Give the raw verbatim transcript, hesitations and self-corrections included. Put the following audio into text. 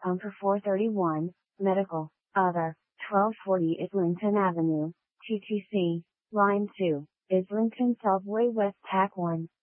Pumper four thirty-one, Medical, Other, twelve forty Islington Avenue, T T C, Line two, Islington Subway West Pack one.